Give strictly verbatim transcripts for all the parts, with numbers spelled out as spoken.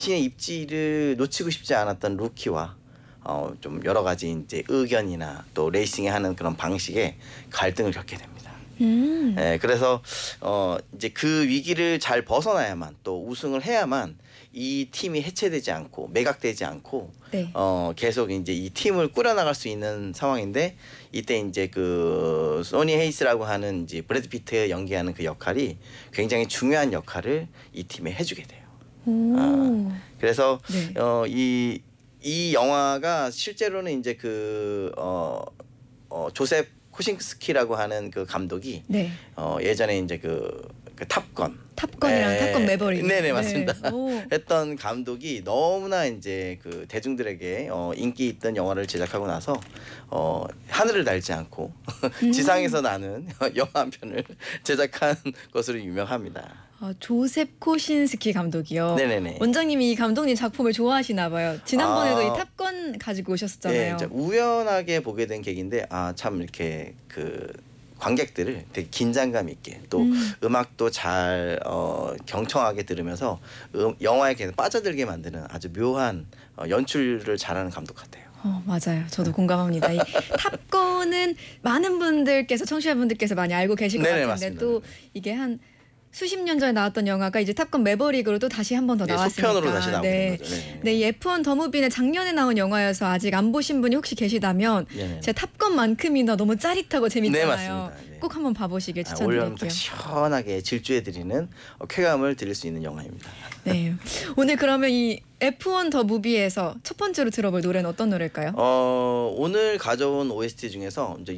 신의 입지를 놓치고 싶지 않았던 루키와 어, 좀 여러 가지 이제 의견이나 또 레이싱에 하는 그런 방식에 갈등을 겪게 됩니다. 음. 예, 그래서 어, 이제 그 위기를 잘 벗어나야만 또 우승을 해야만 이 팀이 해체되지 않고 매각되지 않고 네. 어, 계속 이제 이 팀을 꾸려나갈 수 있는 상황인데 이때 이제 그 소니 헤이스라고 하는 이제 브래드 피트 연기하는 그 역할이 굉장히 중요한 역할을 이 팀에 해주게 돼요. 오. 아, 그래서 네. 어, 이, 이 영화가 실제로는 이제 그 어, 어, 조셉 코싱스키라고 하는 그 감독이 네. 어, 예전에 이제 그, 그 탑건 탑건이랑 네. 탑건 매버릭. 네네 맞습니다. 네. 했던 감독이 너무나 이제 그 대중들에게 어, 인기 있던 영화를 제작하고 나서 어, 하늘을 달지 않고 음. 지상에서 나는 영화 한 편을 제작한 것으로 유명합니다. 아, 조셉 코신스키 감독이요. 네네네. 원장님이 이 감독님 작품을 좋아하시나 봐요. 지난번에도 아. 이 탑건 가지고 예, 오셨었잖아요. 이제 우연하게 보게 된 계기인데 아 참 이렇게 그 관객들을 되게 긴장감 있게 또 음. 음악도 잘 어, 경청하게 들으면서 음, 영화에 계속 빠져들게 만드는 아주 묘한 어, 연출을 잘하는 감독 같아요. 어, 맞아요. 저도 공감합니다. 이 탑건은 많은 분들께서 청취자분들께서 많이 알고 계실 것 네네, 같은데 맞습니다. 또 네네. 이게 한 수십 년 전에 나왔던 영화가 이제 탑건 매버릭으로 또 다시 한 번 더 네, 나왔으니까. 속편으로 다시 나오게 네. 된 거죠. 네. 네, 이 에프원 더 무비는 작년에 나온 영화여서 아직 안 보신 분이 혹시 계시다면 네네. 제 탑건만큼이나 너무 짜릿하고 재밌잖아요. 네, 맞습니다. 네. 꼭 한번 봐보시길 아, 올여름 딱 추천드릴게요. 시원하게 질주해드리는 어, 쾌감을 드릴 수 있는 영화입니다. 네, 오늘 그러면 이 에프원 더 무비에서 첫 번째로 들어볼 노래는 어떤 노래일까요? 어, 오늘 가져온 오에스티 중에서 이제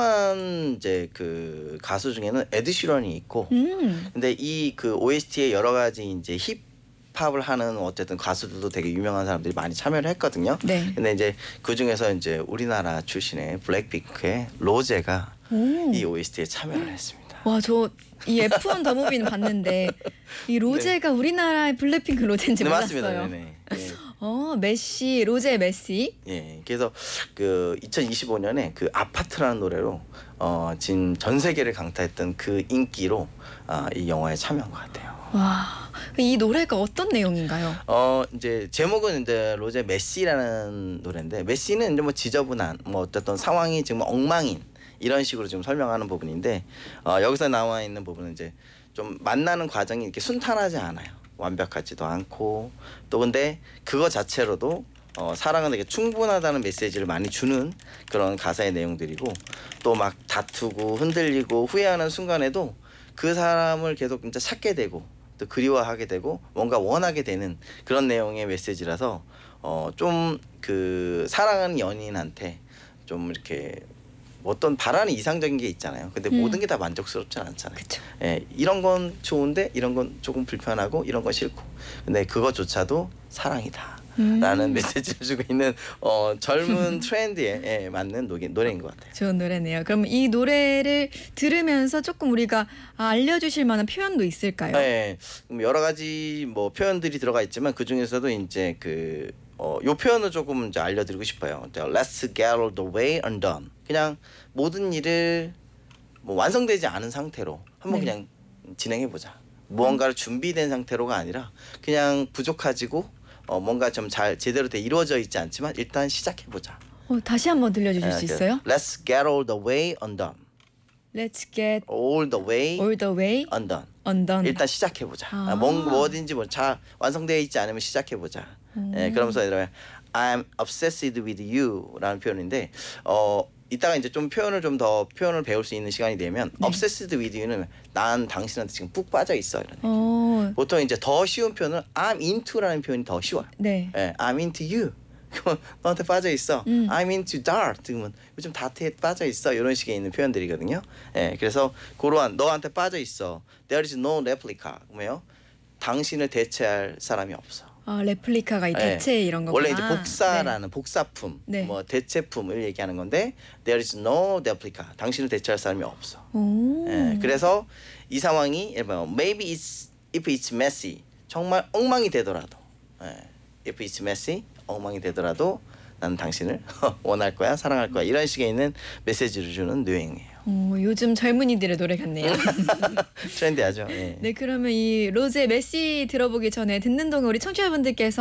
유명한 이제 그 가수 중에는 에드 시런이 있고 음, 근데 이 그 오에스티에 여러 가지 이제 힙합을 하는 어쨌든 가수들도 되게 유명한 사람들이 많이 참여를 했거든요. 네. 근데 이제 그 중에서 이제 우리나라 출신의 블랙핑크의 로제가 오. 이 오에스티에 참여를 했습니다. 와, 저 이 에프원 더 무비는 봤는데 이 로제가 우리나라의 블랙핑크 로제인지 네, 몰랐어요. 맞습니다. 네네. 예. 어, 메시, 로제 메시. 예, 그래서 그 이천이십오 년에 그 아파트라는 노래로 어, 지금 전 세계를 강타했던 그 인기로 아, 이 영화에 참여한 것 같아요. 와, 이 노래가 어떤 내용인가요? 어 이제 제목은 이제 로제 메시라는 노래인데 메시는 이제 뭐 지저분한 뭐 어쨌든 상황이 지금 엉망인 이런 식으로 지금 설명하는 부분인데 어, 여기서 나와 있는 부분은 이제 좀 만나는 과정이 이렇게 순탄하지 않아요. 완벽하지도 않고 또 근데 그거 자체로도 어, 사랑은 되게 충분하다는 메시지를 많이 주는 그런 가사의 내용들이고 또 막 다투고 흔들리고 후회하는 순간에도 그 사람을 계속 진짜 찾게 되고 또 그리워하게 되고 뭔가 원하게 되는 그런 내용의 메시지라서 어, 좀 그 사랑하는 연인한테 좀 이렇게 어떤 바라는 이상적인 게 있잖아요. 근데 음. 모든 게 다 만족스럽진 않잖아요. 그쵸. 예, 이런 건 좋은데 이런 건 조금 불편하고 이런 건 싫고 근데 그것조차도 사랑이다. 음. 라는 메시지를 주고 있는 어, 젊은 트렌드에 예, 맞는 노래, 노래인 것 같아요. 좋은 노래네요. 그럼 이 노래를 들으면서 조금 우리가 아, 알려주실 만한 표현도 있을까요? 네, 여러 가지 뭐 표현들이 들어가 있지만 그 중에서도 이제 그 어, 요 표현을 조금 이제 알려드리고 싶어요. Let's get all the way undone. 그냥 모든 일을 뭐 완성되지 않은 상태로 한번 네. 그냥 진행해 보자. 무언가를 준비된 상태로가 아니라 그냥 부족하지고 어, 뭔가 좀 잘 제대로 돼 이루어져 있지 않지만 일단 시작해 보자. 어, 다시 한번 들려주실 수 있어요? Let's get all the way undone. Let's get All the way all the way undone. undone. 일단 시작해 보자. 아. 뭔 뭐든지 뭐 잘 완성되어 있지 않으면 시작해 보자. 음. 예, 그러면서 이러면 I'm obsessed with you라는 표현인데 어 이따가 이제 좀 표현을 좀 더 표현을 배울 수 있는 시간이 되면 네. obsessed with you는 난 당신한테 지금 푹 빠져 있어 이런. 어, 보통 이제 더 쉬운 표현은 I'm into라는 표현이 더 쉬워요. 네. 예, I'm into you. 그럼 너한테 빠져 있어. 음. I'm into dart. 그러면 요즘 다트에 빠져 있어. 이런 식의 있는 표현들이거든요. 예, 그래서 그러한 너한테 빠져 있어. There is no replica. 뭐요? 당신을 대체할 사람이 없어. 아, 레플리카가 이 예. 대체 이런 거구나. 원래 이제 복사라는 복사품, 네. 뭐 대체품을 얘기하는 건데 There is no replica. 당신을 대체할 사람이 없어. 네. 오. 예, 그래서 이 상황이 maybe it's if it's messy. 정말 엉망이 되더라도, 예, if it's messy, 엉망이 되더라도 나는 당신을 원할 거야, 사랑할 거야 이런 식의 있는 메시지를 주는 내용이에요. 어, 요즘 젊은이들의 노래 같네요. 트렌디하죠. 예. 네, 그러면 이 로제 메시 들어보기 전에 듣는 동안 우리 청취자분들께서